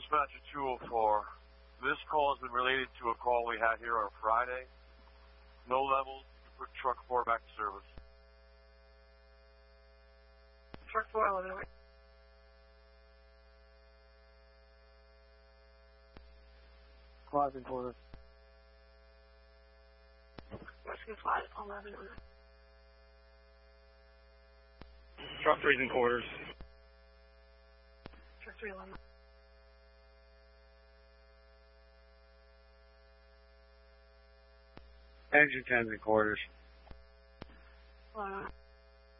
Dispatcher 204. This call has been related to a call we had here on Friday. No levels. Put truck 4 back to service. Truck 4, Illinois. Closet quarters. Rescue 5, 11. Truck 3's in quarters. Truck 3, 11. Engine 10's in quarters. 11.